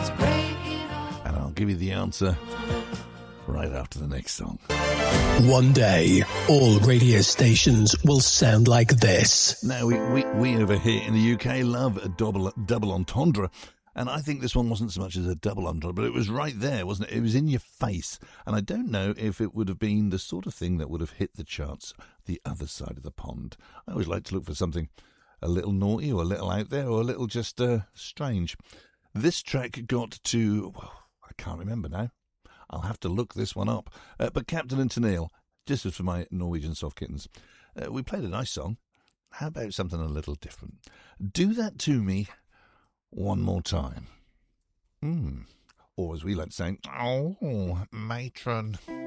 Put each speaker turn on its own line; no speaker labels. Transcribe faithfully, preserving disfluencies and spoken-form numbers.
And I'll give you the answer right after the next song.
One day, all radio stations will sound like this.
Now, we, we, we over here in the U K love a double, double entendre. And I think this one wasn't so much as a double entendre, but it was right there, wasn't it? It was in your face. And I don't know if it would have been the sort of thing that would have hit the charts the other side of the pond. I always like to look for something a little naughty or a little out there or a little just uh, strange. This track got to, well, I can't remember now. I'll have to look this one up. Uh, but Captain and Tennille, just as for my Norwegian soft kittens, uh, we played a nice song. How about something a little different? Do That To Me one more time. Hmm. Or as we like to say, oh, matron.